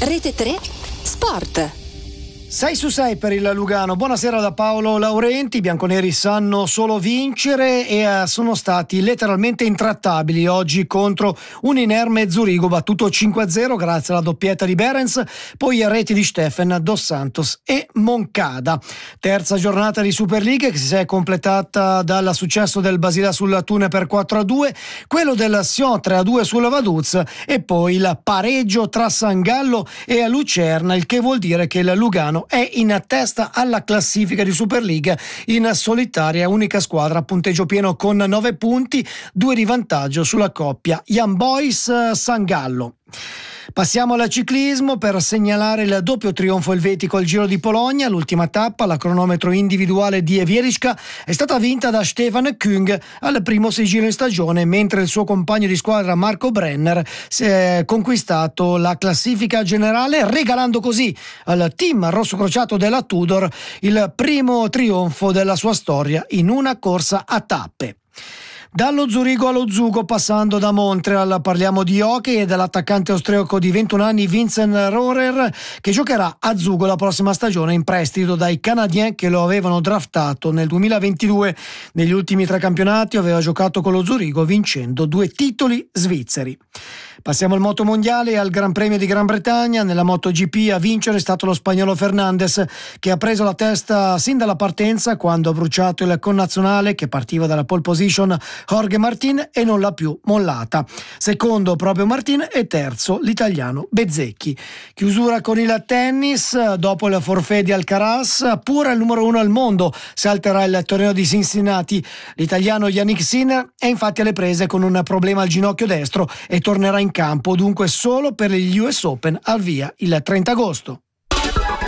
Rete 3 Sport. 6-6 per il Lugano. Buonasera da Paolo Laurenti. I bianconeri sanno solo vincere e sono stati letteralmente intrattabili oggi contro un inerme Zurigo battuto 5-0 grazie alla doppietta di Behrens, poi a reti di Steffen, Dos Santos e Moncada. Terza giornata di Super League che si è completata dal successo del Basilea sul Thun per 4-2, quello del Sion 3-2 sul Vaduz e poi il pareggio tra San Gallo e Lucerna, il che vuol dire che il Lugano è in testa alla classifica di Super League in solitaria, unica squadra a punteggio pieno con 9 punti, 2 di vantaggio sulla coppia Young Boys San Gallo. Passiamo al ciclismo per segnalare il doppio trionfo elvetico al Giro di Polonia. L'ultima tappa, la cronometro individuale di Wieliczka, è stata vinta da Stefan Küng al primo sigillo in stagione, mentre il suo compagno di squadra Marco Brenner si è conquistato la classifica generale, regalando così al team rossocrociato della Tudor il primo trionfo della sua storia in una corsa a tappe. Dallo Zurigo allo Zugo, passando da Montreal, parliamo di hockey e dell'attaccante austriaco di 21 anni Vincent Rohrer, che giocherà a Zugo la prossima stagione in prestito dai Canadiens che lo avevano draftato nel 2022. Negli ultimi 3 campionati aveva giocato con lo Zurigo vincendo 2 titoli svizzeri. Passiamo al motomondiale e al Gran Premio di Gran Bretagna. Nella MotoGP a vincere è stato lo spagnolo Fernandez, che ha preso la testa sin dalla partenza quando ha bruciato il connazionale che partiva dalla pole position Jorge Martin e non l'ha più mollata. Secondo proprio Martin e terzo l'italiano Bezzecchi. Chiusura con il tennis, dopo il forfait di Alcaraz, pure il numero 1 al mondo salterà il torneo di Cincinnati. L'italiano Yannick Sinner è infatti alle prese con un problema al ginocchio destro e tornerà in campo dunque solo per gli US Open al via il 30 agosto.